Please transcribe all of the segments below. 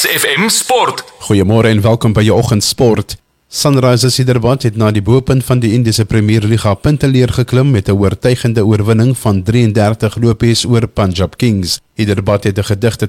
Bucks FM Sport. Goeiemôre en welkom by jou oggendsport. Sunrisers Hyderabad het na die bopunt van die Indiese Premier Liga punteleer geklim met 'n oortuigende oorwinning van 33 lopies oor Punjab Kings. Hyderabad het 'n gedigte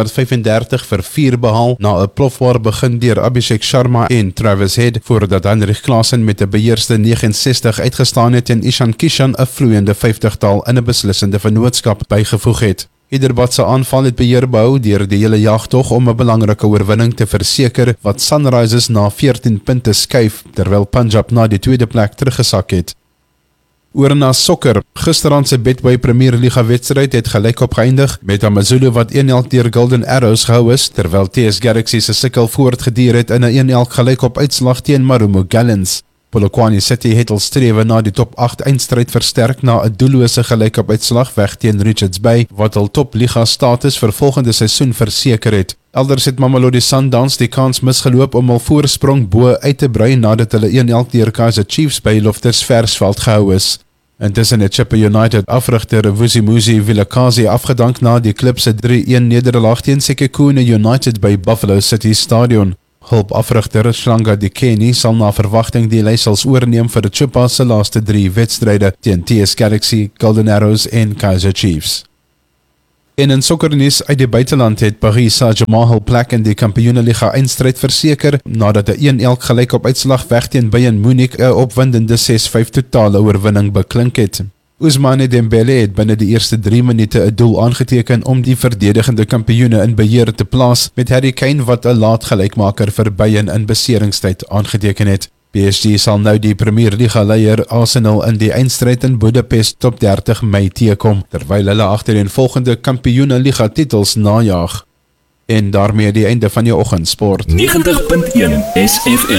235-4 behaal na 'n plofbaar begin deur Abhishek Sharma en Travis Head voordat Heinrich Klaasen met 'n beheerste 69 uitgestaan het en Ishan Kishan 'n vloeiende 50-tal in 'n beslissende vennootskap bygevoeg het. Hyderabad se aanval het beheer behou deur die hele jagtog om 'n belangrike oorwinning te verseker wat Sunrisers na 14 punte skuif terwyl Punjab na die tweede plek teruggesak het. Oor na sokker. Gisteraand se Betway Premier Liga wedstryd het gelykop geëindig met AmaZulu wat 1-1 deur Golden Arrows gehou is terwyl TS Galaxy se sukkel voortgeduur het in 'n 1-1 gelykop uitslag teen Marumo Gallants. Polokwane City het al strewe na die top 8 eindstryd versterk na 'n doellose gelykop uitslag weg teen Richards Bay wat al top liga status vir volgende seisoen verseker het. Elders het Mamelodi Sundowns die kans misgeloop om al voorsprong bo uit te brei nadat hulle 1-1 deur Kaizer Chiefs by Loftus Versveld gehou is. Intussen het Chippa United afrigter Vusimuzi Vilakazi afgedank na die klub se 3-1 nederlaag teen Sekhukhune United by Buffalo City Stadion. Hulpafrigter Shlanga Dikeni sal na verwagting die leiersels oorneem vir die Chippa se laaste 3 wedstryde teen TS Galaxy, Golden Arrows en Kaizer Chiefs. En in sokkernuus uit die buiteland het Paris Saint-Germain hul plek in die Kampioenenliga eindstryd verseker nadat 'n 1-1 gelykop uitslag weg teen Bayern Munich 'n opwindende 6-5 totale oorwinning beklink het. Ousmane Dembele het binne die eerste 3 minute 'n doel aangeteken om die verdedigende kampioene in beheer te plaas met Harry Kane wat 'n laat gelykmaker vir Bayern in beseringstyd aangeteken het. PSG sal nou die Premier Liga leier Arsenal in die eindstryd in Budapest op 30 Mei teekom terwyl hulle agtereenvolgende Kampioenenliga titels najag. En daarmee die einde van jou oggendsport. 90.1 SF